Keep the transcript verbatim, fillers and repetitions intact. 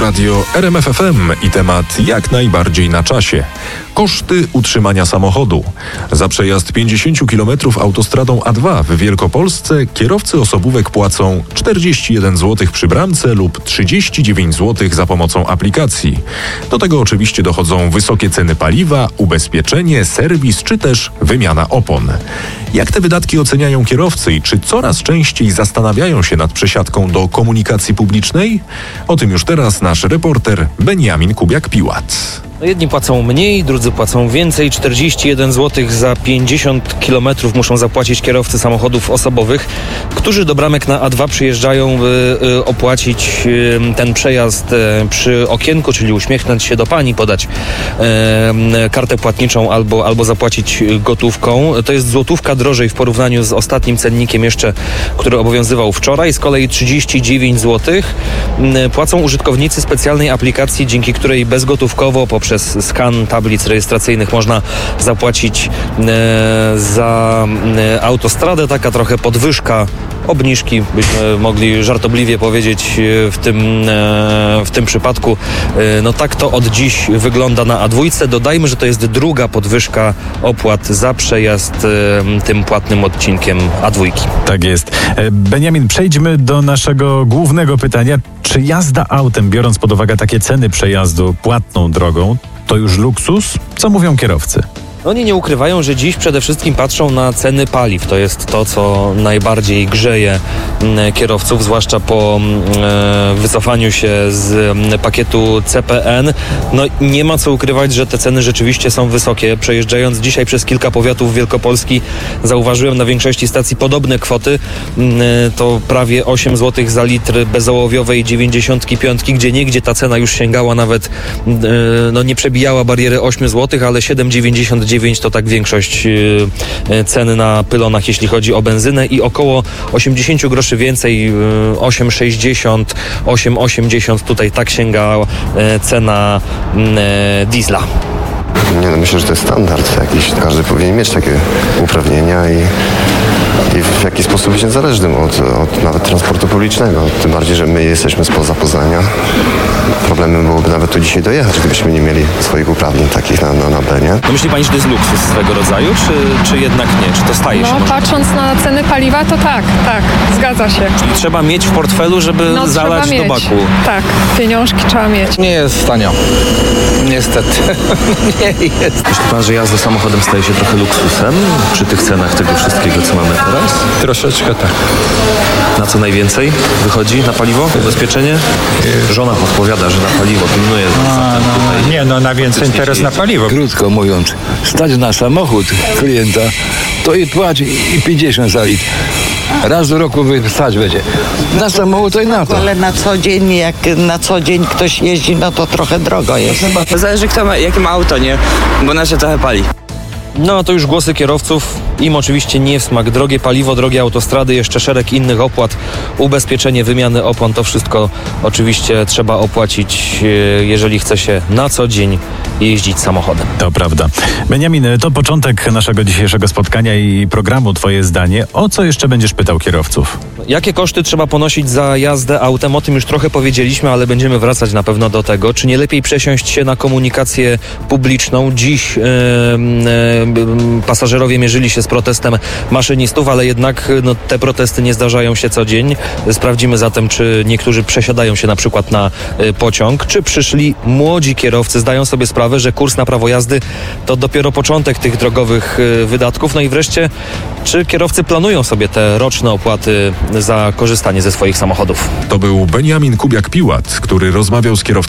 Radio R M F F M i temat jak najbardziej na czasie. Koszty utrzymania samochodu. Za przejazd pięćdziesiąt kilometrów autostradą A dwa w Wielkopolsce kierowcy osobówek płacą czterdzieści jeden złotych przy bramce lub trzydzieści dziewięć złotych za pomocą aplikacji. Do tego oczywiście dochodzą wysokie ceny paliwa, ubezpieczenie, serwis czy też wymiana opon. Jak te wydatki oceniają kierowcy i czy coraz częściej zastanawiają się nad przesiadką do komunikacji publicznej? O tym już teraz nasz reporter Beniamin Kubiak-Piłat. Jedni płacą mniej, drudzy płacą więcej. czterdzieści jeden złotych za pięćdziesiąt kilometrów muszą zapłacić kierowcy samochodów osobowych, którzy do bramek na A dwa przyjeżdżają, by opłacić ten przejazd przy okienku, czyli uśmiechnąć się do pani, podać kartę płatniczą albo, albo zapłacić gotówką. To jest złotówka drożej w porównaniu z ostatnim cennikiem jeszcze, który obowiązywał wczoraj. Z kolei trzydzieści dziewięć złotych płacą użytkownicy specjalnej aplikacji, dzięki której bezgotówkowo poprzez Przez skan tablic rejestracyjnych można zapłacić e, za e, autostradę. Taka trochę podwyżka, obniżki, byśmy mogli żartobliwie powiedzieć w tym, e, w tym przypadku. E, no tak to od dziś wygląda na A dwa. Dodajmy, że to jest druga podwyżka opłat za przejazd e, tym płatnym odcinkiem A dwa. Tak jest. Beniamin, przejdźmy do naszego głównego pytania. Czy jazda autem, biorąc pod uwagę takie ceny przejazdu płatną drogą, to już luksus? Co mówią kierowcy? Oni nie ukrywają, że dziś przede wszystkim patrzą na ceny paliw. To jest to, co najbardziej grzeje kierowców, zwłaszcza po e, wycofaniu się z pakietu C P N. No nie ma co ukrywać, że te ceny rzeczywiście są wysokie. Przejeżdżając dzisiaj przez kilka powiatów Wielkopolski, zauważyłem na większości stacji podobne kwoty. E, to prawie osiem złotych za litr bezołowiowej dziewięćdziesiątki piątki, gdzie niegdzie ta cena już sięgała nawet, e, no nie przebijała bariery osiem złotych, ale siedem dziewięćdziesiąt dziewięć to tak większość e, cen na pylonach, jeśli chodzi o benzynę, i około osiemdziesiąt groszy więcej, e, osiem sześćdziesiąt, osiem osiemdziesiąt, tutaj tak sięga e, cena e, diesla. Nie, no myślę, że to jest standard jakiś. Każdy powinien mieć takie uprawnienia i, i w jakiś sposób być niezależnym od, od nawet transportu publicznego. Tym bardziej, że my jesteśmy spoza Poznania. Problemem byłoby nawet tu dzisiaj dojechać, gdybyśmy nie mieli swoich uprawnień takich na, na, na B, nie? No myśli pani, że to jest luksus swego rodzaju, czy, czy jednak nie? Czy to staje no, się? No patrząc na ceny paliwa, to tak, tak, zgadza się. Czyli trzeba mieć w portfelu, żeby no, zalać do baku. Tak, pieniążki trzeba mieć. Nie jest tanio. Niestety. Nie jest. Myśli pan, że jazda samochodem staje się trochę luksusem przy tych cenach tego wszystkiego, co mamy teraz? Troszeczkę tak. Na co najwięcej wychodzi? Na paliwo? Ubezpieczenie? Żona podpowiada, że na paliwo pilnuje. A, no, nie, no na więcej teraz na paliwo. Krótko mówiąc, stać na samochód klienta, to i płaci i pięćdziesiąt za litr. Raz do roku stać będzie. Na samochód to i na to. Ale na co dzień, jak na co dzień ktoś jeździ, no to trochę drogo jest. Zależy kto ma, jakie ma auto, nie? Bo nasze trochę pali. No to już głosy kierowców. Im oczywiście nie w smak. Drogie paliwo, drogie autostrady, jeszcze szereg innych opłat, ubezpieczenie, wymiany opon, to wszystko oczywiście trzeba opłacić, jeżeli chce się na co dzień jeździć samochodem. To prawda. Beniamin, to początek naszego dzisiejszego spotkania i programu Twoje zdanie. O co jeszcze będziesz pytał kierowców? Jakie koszty trzeba ponosić za jazdę autem? O tym już trochę powiedzieliśmy, ale będziemy wracać na pewno do tego. Czy nie lepiej przesiąść się na komunikację publiczną? Dziś yy, yy, pasażerowie mierzyli się z protestem maszynistów, ale jednak no, te protesty nie zdarzają się co dzień. Sprawdzimy zatem, czy niektórzy przesiadają się na przykład na y, pociąg, czy przyszli młodzi kierowcy zdają sobie sprawę, że kurs na prawo jazdy to dopiero początek tych drogowych y, wydatków. No i wreszcie, czy kierowcy planują sobie te roczne opłaty za korzystanie ze swoich samochodów? To był Beniamin Kubiak-Piłat, który rozmawiał z kierowcą